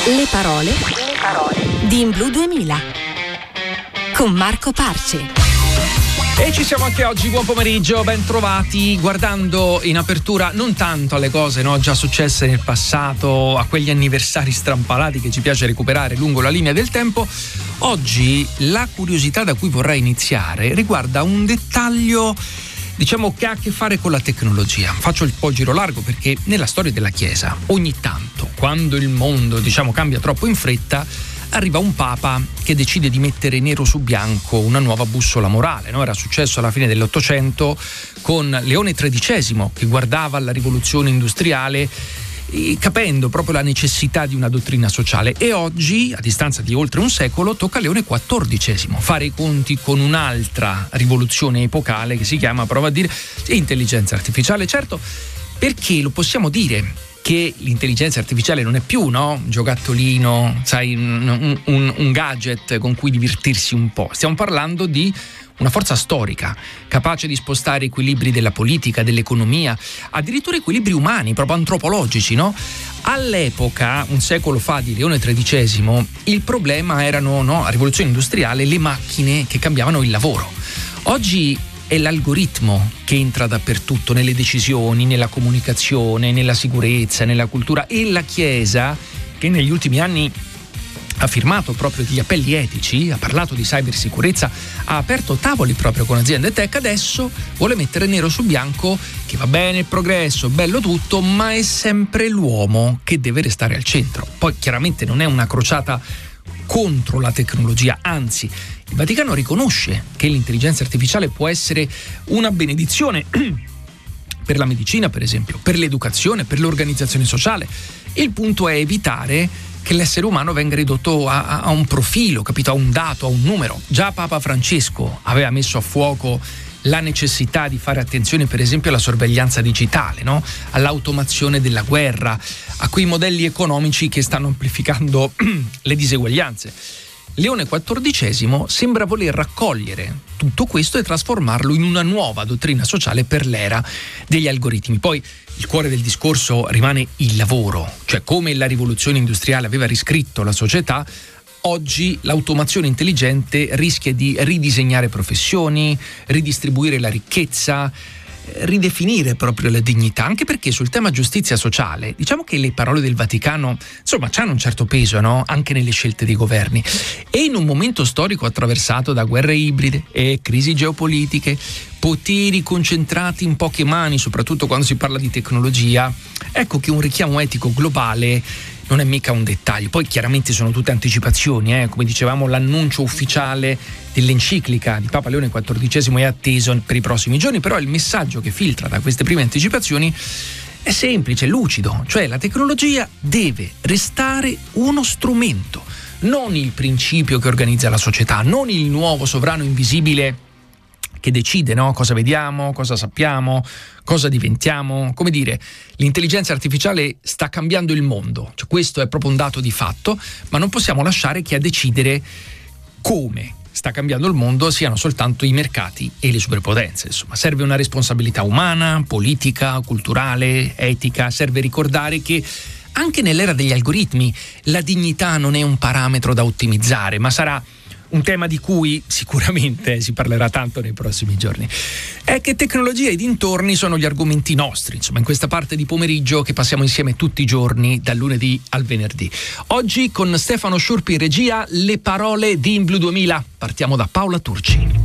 Le parole di In Blu 2000 con Marco Parce. E ci siamo anche oggi, buon pomeriggio, ben trovati. Guardando in apertura non tanto alle cose già successe nel passato, a quegli anniversari strampalati che ci piace recuperare lungo la linea del tempo, oggi la curiosità da cui vorrei iniziare riguarda un dettaglio che ha a che fare con la tecnologia. Faccio un po' il giro largo perché nella storia della Chiesa ogni tanto, quando il mondo cambia troppo in fretta, arriva un papa che decide di mettere nero su bianco una nuova bussola morale, no? Era successo alla fine dell'Ottocento con Leone XIII, che guardava alla rivoluzione industriale capendo proprio la necessità di una dottrina sociale, e oggi, a distanza di oltre un secolo, tocca a Leone XIV fare i conti con un'altra rivoluzione epocale che si chiama, prova a dire, intelligenza artificiale. Certo, perché lo possiamo dire che l'intelligenza artificiale non è più un giocattolino, un gadget con cui divertirsi un po'. Stiamo parlando di una forza storica, capace di spostare equilibri della politica, dell'economia, addirittura equilibri umani, proprio antropologici, no? All'epoca, un secolo fa, di Leone XIII, il problema erano, la rivoluzione industriale, le macchine che cambiavano il lavoro. Oggi è l'algoritmo che entra dappertutto, nelle decisioni, nella comunicazione, nella sicurezza, nella cultura, e la Chiesa, che negli ultimi anni ha firmato proprio degli appelli etici, ha parlato di cybersicurezza, ha aperto tavoli proprio con aziende tech, adesso vuole mettere nero su bianco che va bene il progresso, bello tutto, ma è sempre l'uomo che deve restare al centro. Poi chiaramente non è una crociata contro la tecnologia, anzi il Vaticano riconosce che l'intelligenza artificiale può essere una benedizione per la medicina, per esempio, per l'educazione, per l'organizzazione sociale. Il punto è evitare che l'essere umano venga ridotto a un profilo, capito? A un dato, a un numero. Già Papa Francesco aveva messo a fuoco la necessità di fare attenzione, per esempio, alla sorveglianza digitale, no? All'automazione della guerra, a quei modelli economici che stanno amplificando le diseguaglianze. Leone XIV sembra voler raccogliere tutto questo e trasformarlo in una nuova dottrina sociale per l'era degli algoritmi. Poi il cuore del discorso rimane il lavoro, cioè come la rivoluzione industriale aveva riscritto la società, oggi l'automazione intelligente rischia di ridisegnare professioni, ridistribuire la ricchezza, ridefinire proprio la dignità, anche perché sul tema giustizia sociale diciamo che le parole del Vaticano hanno un certo peso, no? Anche nelle scelte dei governi, e in un momento storico attraversato da guerre ibride e crisi geopolitiche, poteri concentrati in poche mani, soprattutto quando si parla di tecnologia, ecco che un richiamo etico globale non è mica un dettaglio. Poi chiaramente sono tutte anticipazioni, come dicevamo, l'annuncio ufficiale dell'enciclica di Papa Leone XIV è atteso per i prossimi giorni, però il messaggio che filtra da queste prime anticipazioni è semplice, lucido, cioè la tecnologia deve restare uno strumento, non il principio che organizza la società, non il nuovo sovrano invisibile che decide, cosa vediamo, cosa sappiamo, cosa diventiamo. Come dire, l'intelligenza artificiale sta cambiando il mondo, cioè, questo è proprio un dato di fatto, ma non possiamo lasciare che a decidere come sta cambiando il mondo siano soltanto i mercati e le superpotenze. Insomma, serve una responsabilità umana, politica, culturale, etica. Serve ricordare che anche nell'era degli algoritmi la dignità non è un parametro da ottimizzare, ma sarà un tema di cui sicuramente si parlerà tanto nei prossimi giorni. È che tecnologia e dintorni sono gli argomenti nostri, in questa parte di pomeriggio che passiamo insieme tutti i giorni, dal lunedì al venerdì. Oggi con Stefano Sciurpi in regia, le parole di In Blu 2000. Partiamo da Paola Turci.